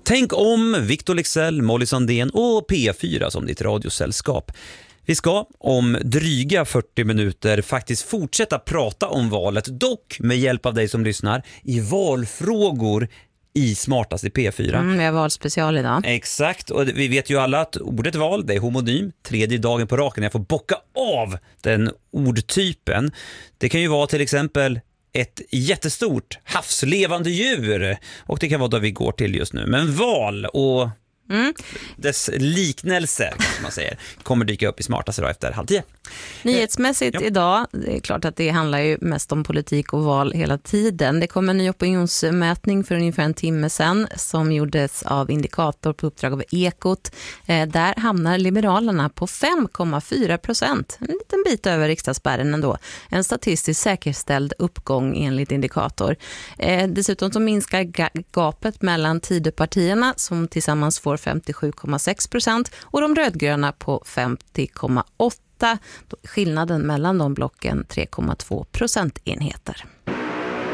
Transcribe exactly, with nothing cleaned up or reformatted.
Tänk om, Victor Leksell, Molly Sandén och P fyra som ditt radiosällskap. Vi ska om dryga fyrtio minuter faktiskt fortsätta prata om valet, dock med hjälp av dig som lyssnar, i valfrågor i Smartast i P fyra. Mm, vi har valspecial idag. Exakt, och vi vet ju alla att ordet val, det är homonym. Tredje dagen på raken jag får bocka av den ordtypen. Det kan ju vara till exempel ett jättestort havslevande djur, och det kan vara då vi går till just nu. Men val och mm. dess liknelser, som man säger, kommer dyka upp i Smartast idag efter halv tio. Nyhetsmässigt eh, ja. idag, det är klart att det handlar ju mest om politik och val hela tiden. Det kom en ny opinionsmätning för ungefär en timme sedan som gjordes av Indikator på uppdrag av Ekot. Eh, där hamnar Liberalerna på fem komma fyra procent, en liten bit över riksdagsspärren ändå. En statistiskt säkerställd uppgång enligt Indikator. Eh, dessutom så minskar ga- gapet mellan Tidöpartierna som tillsammans får femtiosju komma sex procent och de rödgröna på femtio komma åtta. Skillnaden mellan de blocken tre komma två procentenheter.